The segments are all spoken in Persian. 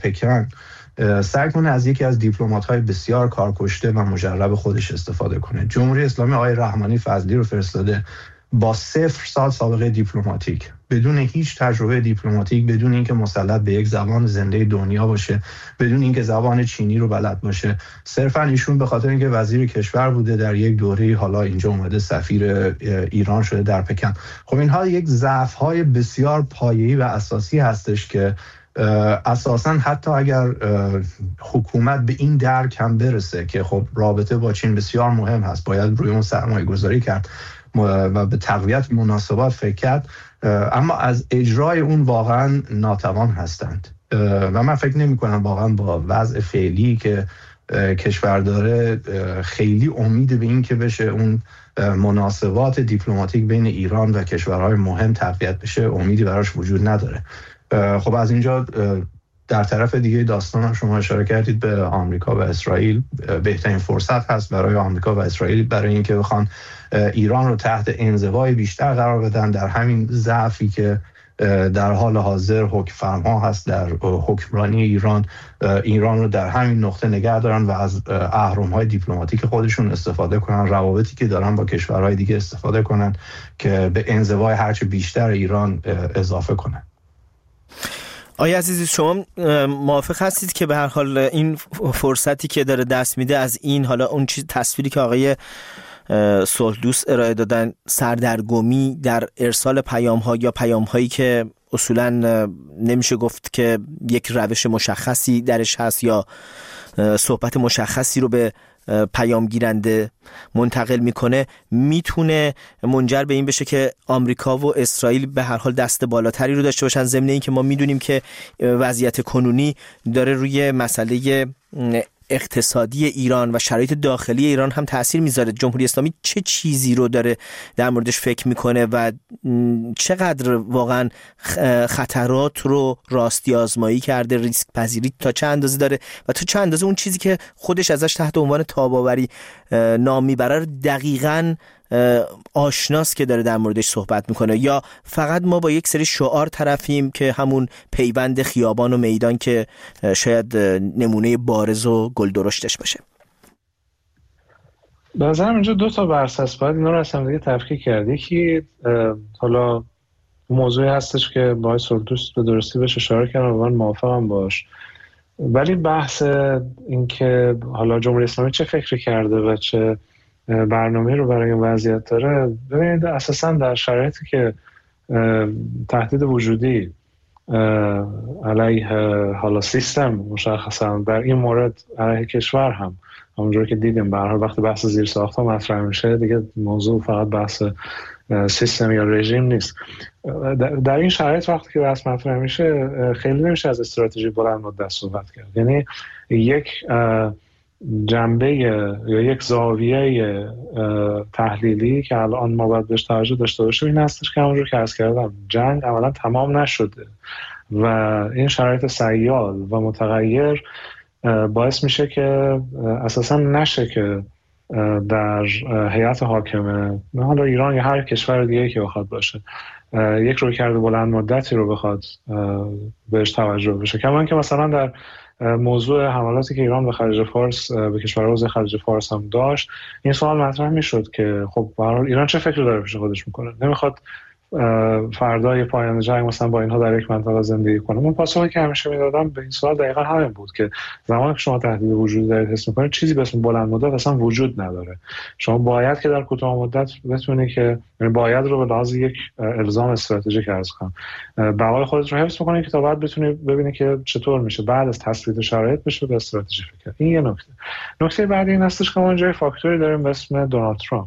پکن سعی کنه از یکی از دیپلمات‌های بسیار کارکشته و مجرب خودش استفاده کنه. جمهوری اسلامی آقای رحمانی فضلی رو فرستاده با 0 سال سابقه دیپلماتیک، بدون هیچ تجربه دیپلماتیک، بدون اینکه مسلط به یک زبان زنده دنیا باشه، بدون اینکه زبان چینی رو بلد باشه. صرفا ایشون به خاطر اینکه وزیر کشور بوده در یک دوره، حالا اینجا اومده سفیر ایران شده در پکن. خب اینها یک ضعف‌های بسیار پایه‌ای و اساسی هستش که اساساً حتی اگر حکومت به این درک هم برسه که خب رابطه با چین بسیار مهم هست، باید روی اون سرمایه گذاری کرد و به تقویت مناسبات فکر کرد، اما از اجرای اون واقعا ناتوان هستند و من فکر نمی کنم واقعا با وضع فعلی که کشور داره خیلی امید به این که بشه اون مناسبات دیپلماتیک بین ایران و کشورهای مهم تقویت بشه، امیدی براش وجود نداره. خب از اینجا در طرف دیگه داستان هم شما اشاره کردید به آمریکا و اسرائیل. بهترین فرصت هست برای آمریکا و اسرائیل برای اینکه بخوان ایران رو تحت انزوای بیشتر قرار بدن در همین ضعفی که در حال حاضر حکم فرما هست در حکمرانی ایران رو در همین نقطه نگه دارن و از اهرم‌های دیپلماتیک خودشون استفاده کنن، روابطی که دارن با کشورهای دیگه استفاده کنن که به انزوای هرچه بیشتر ایران اضافه کنن. آیا عزیزی شما موافق هستید که به هر حال این فرصتی که داره دست میده از این، حالا اون چیز تصویری که آقای صلح دوست ارائه دادن، سردرگمی در ارسال پیام‌ها یا پیام‌هایی که اصولاً نمیشه گفت که یک روش مشخصی درش هست یا صحبت مشخصی رو به پیام گیرنده منتقل میکنه، میتونه منجر به این بشه که آمریکا و اسرائیل به هر حال دست بالاتری رو داشته باشن، ضمن این که ما میدونیم که وضعیت کنونی داره روی مسئله اقتصادی ایران و شرایط داخلی ایران هم تأثیر میذاره. جمهوری اسلامی چه چیزی رو داره در موردش فکر میکنه و چقدر واقعا خطرات رو راستی آزمایی کرده، ریسک پذیری تا چه اندازه داره و تا چه اندازه اون چیزی که خودش ازش تحت عنوان تاب‌آوری نام میبره دقیقاً آشناست که داره در موردش صحبت میکنه، یا فقط ما با یک سری شعار طرفیم که همون پیوند خیابان و میدان که شاید نمونه بارز و گل درشتش باشه؟ به نظرم اینجا دو تا بحث هست، باید اینا رو از هم دیگه تفکیک کرد. یکی حالا موضوعی هستش که باید صلح دوست به درستی بهش اشاره کردم و من موافقم باش، ولی بحث این که حالا جمهوری اسلامی چه فکری کرده و چه برنامه رو برای این وضعیت داره، ببینید اساساً در شرایطی که تهدید وجودی علیه حالا سیستم مشخصاً در این مورد علیه کشور هم همونجور که دیدیم، به هر حال وقتی بحث زیرساخت‌ها مطرح میشه دیگه موضوع فقط بحث سیستم یا رژیم نیست. در این شرایط وقتی که بحث مطرح میشه خیلی نمیشه از استراتژی بلند مدت صحبت کرد. یعنی یک جنبه یا یک زاویه تحلیلی که الان ما باید بهش توجه داشته باشیم این هستش که همونجور که عرض کردم جنگ عملا تمام نشده و این شرایط سیال و متغیر باعث میشه که اساسا نشه که در هیئت حاکمه حالا ایران یا هر کشور دیگه که بخواد باشه یک رویکرد بلند مدتی رو بخواد بهش توجه بشه. کما که مثلا در موضوع حملاتی که ایران به خلیج فارس به کشورهای حوزه خلیج فارس هم داشت، این سوال مطرح میشد که خب به هر حال ایران چه فکری داره پیش خودش میکنه، نمیخواد فردای پایان جنگ مثلا با اینها در یک منطقه زندگی کنه. من پاسخی که همیشه میدادم به این سوال دقیقاً همین بود که زمانی که شما تهدید وجود دارید حس میکنید چیزی به اسم بلند مدت اصلا وجود نداره. شما باید که در کوتاه مدت بتونید که یعنی باید رو به لحاظ یک الزام استراتژیک عرض کنم بقای خودت رو حفظ بکنید که تا بعد بتونید ببینید که چطور میشه بعد از تثبیت شرایط بشه به استراتژی فکر کرد. این یه نکته بعدی این هستش که ما اینجا فاکتوری داریم به اسم دونالد ترامپ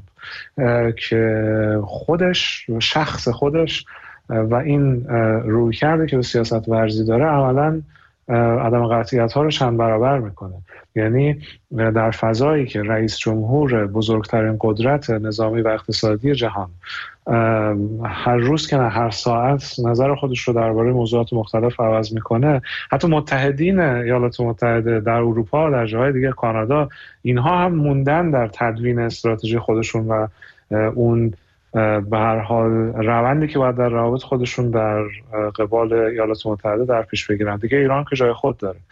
که خودش شخص خودش و این روی کرده که به سیاست ورزی داره عملاً عدم قطعیت ها رو چند برابر میکنه. یعنی در فضایی که رئیس جمهور بزرگترین قدرت نظامی و اقتصادی جهان هر روز که نه هر ساعت نظر خودش رو درباره موضوعات مختلف عوض میکنه، حتی متحدین ایالات متحده در اروپا در جاهای دیگه کانادا اینها هم موندن در تدوین استراتژی خودشون و اون به هر حال روندی که باید در روابط خودشون در قبال ایالات متحده در پیش بگیرن. دیگه ایران که جای خود داره